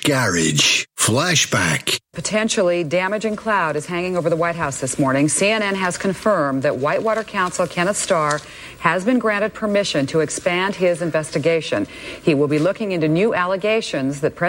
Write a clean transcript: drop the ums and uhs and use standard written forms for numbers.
Garage. Flashback. Potentially damaging cloud is hanging over the White House this morning. CNN has confirmed that Whitewater counsel Kenneth Starr has been granted permission to expand his investigation. He will be looking into new allegations that